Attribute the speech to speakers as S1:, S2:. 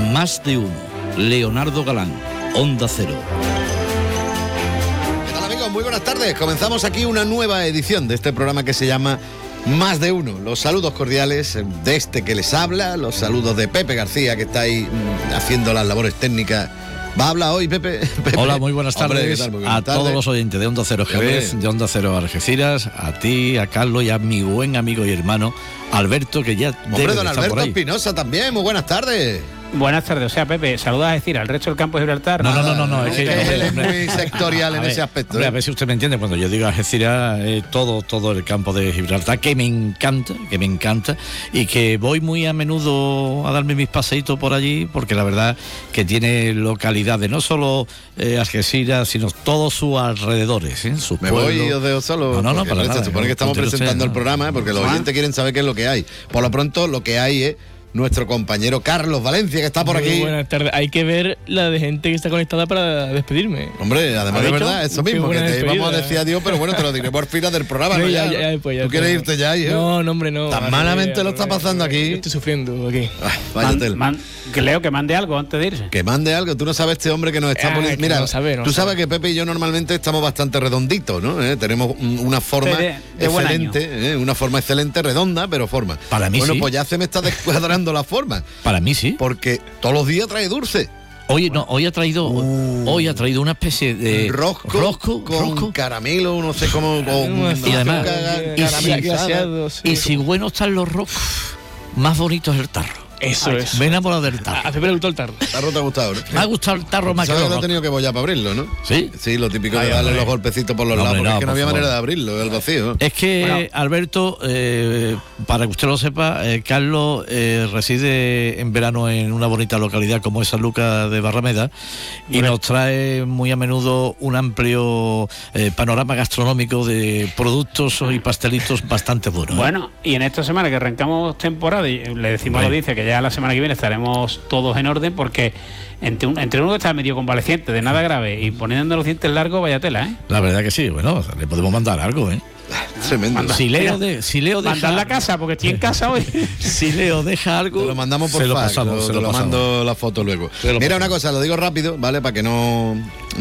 S1: Más de uno. Leonardo Galán, Onda Cero.
S2: ¿Qué tal, amigos? Muy buenas tardes. Comenzamos aquí una nueva edición de este programa que se llama Más de uno. Los saludos cordiales de este que les habla, los saludos de Pepe García, que está ahí haciendo las labores técnicas. ¿Va a hablar hoy, Pepe?
S1: Hola, muy buenas tardes.
S2: Hombre, ¿qué tal? Muy buenas
S1: a
S2: tardes.
S1: todos los oyentes de Onda Cero Jerez, de Onda Cero Algeciras, a ti, a Carlos y a mi buen amigo y hermano Alberto, que ya
S2: Hombre,
S1: debe
S2: don
S1: de estar por
S2: Alberto
S1: ahí.
S2: Espinosa también. Muy buenas tardes.
S3: Buenas tardes, o sea, Pepe, saludas a decir al resto del campo de Gibraltar.
S1: No, es que
S2: él es
S1: hombre,
S2: muy sectorial en
S1: a ver,
S2: ese aspecto.
S1: hombre, a ver si usted me entiende, cuando yo digo Algeciras, todo el campo de Gibraltar, que me encanta, y que voy muy a menudo a darme mis paseitos por allí, porque la verdad que tiene localidades, no solo Algeciras, sino todos sus alrededores, sus
S2: Me
S1: pueblos.
S2: voy y os dejo solo.
S1: No,
S2: porque
S1: para nada.
S2: se supone que estamos
S1: Continúe
S2: presentando
S1: usted,
S2: el programa, porque los oyentes quieren saber qué es lo que hay. Por lo pronto, lo que hay es nuestro compañero Carlos Valencia, que está por aquí.
S4: Buenas tardes. Hay que ver la de gente que está conectada para despedirme.
S2: Hombre, además de
S4: ¿Has
S2: verdad,
S4: visto?
S2: eso
S4: Qué
S2: mismo, que
S4: buena
S2: te
S4: despedida.
S2: íbamos a decir adiós, pero bueno, te lo diré por final del programa, ¿no?
S4: No,
S2: Ya,
S4: ya,
S2: ¿no?
S4: pues ya
S2: ¿Tú quieres
S4: está.
S2: irte ya, hijo?
S4: No, hombre, no.
S2: Tan malamente lo está pasando aquí.
S4: Yo estoy sufriendo aquí.
S2: Váyate.
S3: Que Leo, que mande algo antes de irse.
S2: Que mande algo. Tú no sabes este hombre que nos está poniendo.
S4: que
S2: Mira,
S4: no sabe, no
S2: tú sabes
S4: sabe.
S2: que Pepe y yo normalmente estamos bastante redonditos, ¿no? Tenemos una forma
S3: de buen
S2: excelente, una forma excelente, redonda, pero forma.
S1: Para mí
S2: bueno,
S1: sí.
S2: pues ya se me está descuadrando la forma.
S1: Para mí sí.
S2: Porque todos los días trae dulce.
S1: Hoy ha traído una especie de
S2: Rosco con caramelo, no sé cómo.
S1: Y además,
S4: glaseado, sí.
S1: y si buenos están los roscos, más bonito es el tarro.
S4: Eso es.
S1: Me he enamorado del tarro.
S4: A Pepe le gustó el tarro.
S2: Tarro te ha gustado, ¿no?
S1: Me ha gustado el tarro más que
S2: ¿Sabes
S1: los
S2: que lo he
S1: roscos.
S2: tenido que bollar para abrirlo, no?
S1: ¿Sí?
S2: Sí, lo típico de
S1: Ay,
S2: darle
S1: hombre.
S2: los golpecitos por los
S1: No,
S2: lados,
S1: hombre,
S2: porque
S1: no,
S2: es que no
S1: por
S2: había
S1: favor.
S2: manera de abrirlo, el vacío.
S1: Es que,
S3: Bueno.
S1: Alberto, para que usted lo sepa, Carlos reside en verano en una bonita localidad como es San Lucas de Barrameda y nos trae muy a menudo un amplio panorama gastronómico de productos y pastelitos bastante buenos.
S3: Bueno, y en esta semana que arrancamos temporada, y le decimos a la audiencia que ya la semana que viene estaremos todos en orden, porque entre uno que está medio convaleciente, de nada grave, y poniendo los dientes largos, vaya tela, ¿eh?
S1: La verdad que sí, bueno, le podemos mandar algo, ¿eh?
S2: Tremendo.
S1: Si Leo deja
S3: Mandar la casa, porque estoy en casa hoy.
S1: Si Leo deja algo,
S2: Te lo mandamos por
S1: se lo
S2: fax,
S1: pasamos,
S2: te lo mando la foto luego.
S1: Se lo
S2: Mira
S1: pasamos.
S2: una cosa, lo digo rápido, ¿vale? Para que no